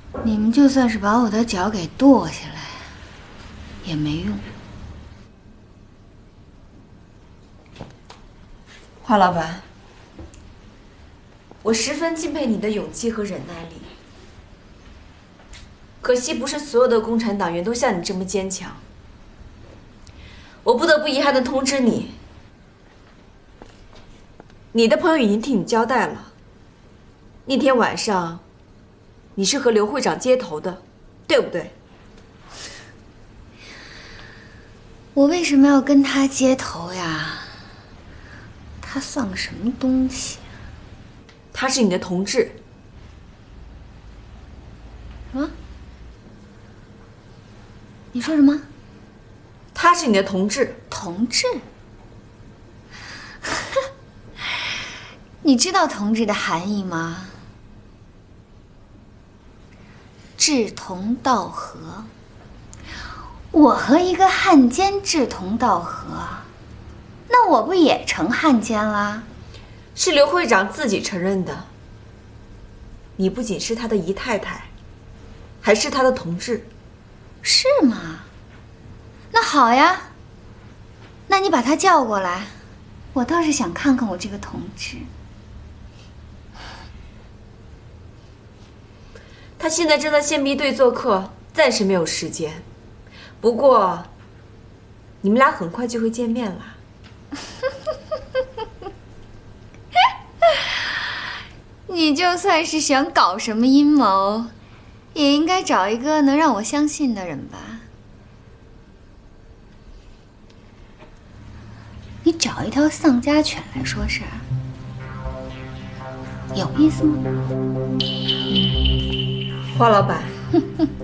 你们就算是把我的脚给剁下来，也没用。 华老板，我十分敬佩你的勇气和忍耐力。可惜不是所有的共产党员都像你这么坚强。我不得不遗憾地通知你，你的朋友已经替你交代了。那天晚上，你是和刘会长接头的，对不对？ 我为什么要跟他接头呀？他算个什么东西啊？ 他是你的同志。 什么？你说什么？ 他是你的同志。 同志？你知道同志的含义吗？志同道合。我和一个汉奸志同道合，那我不也成汉奸啦？ 是刘会长自己承认的。你不仅是他的姨太太，还是他的同志。 是吗？那好呀，那你把他叫过来，我倒是想看看我这个同志。 他现在正在宪兵队做客，暂时没有时间。不过，你们俩很快就会见面了。 你就算是想搞什么阴谋，也应该找一个能让我相信的人吧？你找一条丧家犬来说事儿，有意思吗？ 花老板，